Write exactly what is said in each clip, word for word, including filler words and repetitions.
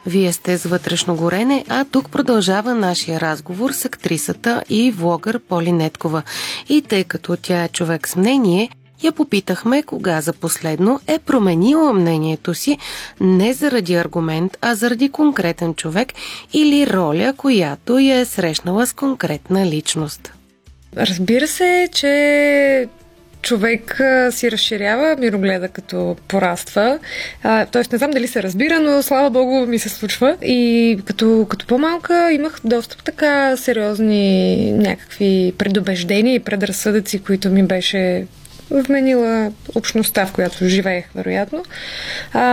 Вие сте с Вътрешно горене, а тук продължава нашия разговор с актрисата и влогър Поли Неткова. И тъй като тя е човек с мнение, я попитахме кога за последно е променила мнението си не заради аргумент, а заради конкретен човек или роля, която я е срещнала с конкретна личност. Разбира се, че човек а, си разширява мирогледа като пораства. А, тоест не знам дали се разбира, но слава богу ми се случва. И като, като по-малка имах доста така сериозни някакви предубеждения и предразсъдъци, които ми беше вменила общността, в която живеех, вероятно. А,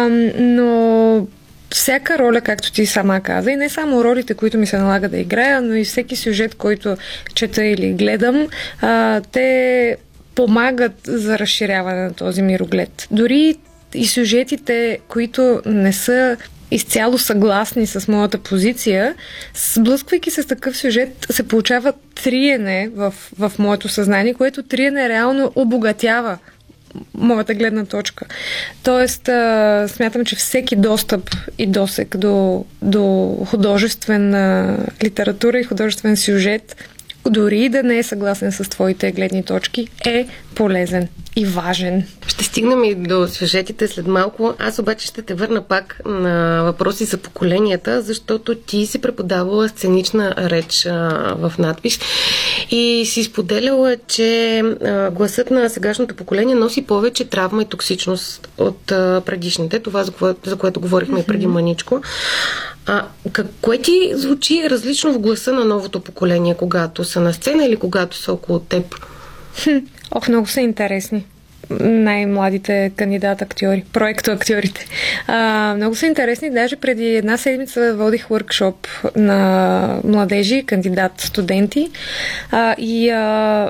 но всяка роля, както ти сама каза, и не само ролите, които ми се налага да играя, но и всеки сюжет, който чета или гледам, а, те помагат за разширяване на този мироглед. Дори и сюжетите, които не са изцяло съгласни с моята позиция, сблъсквайки се с такъв сюжет, се получава триене в, в моето съзнание, което триене реално обогатява моята гледна точка. Тоест, а, смятам, че всеки достъп и досег до, до художествена литература и художествен сюжет, дори да не е съгласен с твоите гледни точки, е полезен и важен. Ще стигнем и до сюжетите след малко. Аз обаче ще те върна пак на въпроси за поколенията, защото ти си преподавала сценична реч а, в надпис и си споделяла, че а, гласът на сегашното поколение носи повече травма и токсичност от а, предишните. Това, за което, за което говорихме mm-hmm. преди маничко. А как, кое ти звучи различно в гласа на новото поколение, когато са на сцена или когато са около теб? Хм, ох, много са интересни. Най-младите кандидат-актьори, проекто-актьорите. А, много са интересни. Даже преди една седмица водих въркшоп на младежи, кандидат-студенти. А, и а,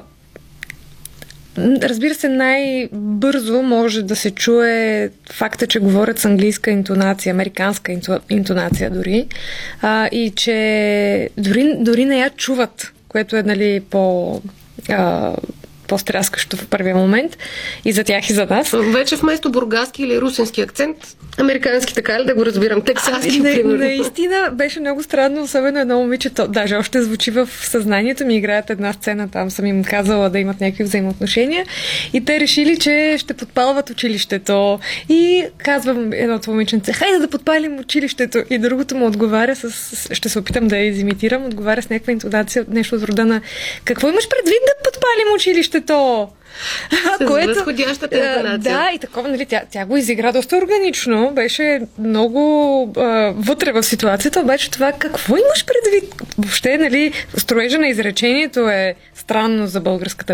разбира се, най-бързо може да се чуе факта, че говорят с английска интонация, американска интонация дори, а, и че дори, дори не я чуват, което е, нали, по... А, по-стряскащо в първия момент и за тях и за нас. Вече вместо бургаски или русински акцент, американски, така ли да го разбирам? Тексански, не, примерно. Наистина беше много странно, особено едно момиче, то даже още звучи в съзнанието ми, играят една сцена, там съм им казала да имат някакви взаимоотношения и те решили, че ще подпалват училището и казвам едното момиченце, хайде да подпалим училището, и другото му отговаря с, ще се опитам да я изимитирам, отговаря с някаква интонация, нещо от рода на какво имаш предвид да подпалим училището? То. С което, възходящата интонация. Да, и такова, нали, тя, тя го изигра доста органично, беше много а, вътре в ситуацията, обаче това какво имаш предвид? Въобще, нали, строежа на изречението е странно за българската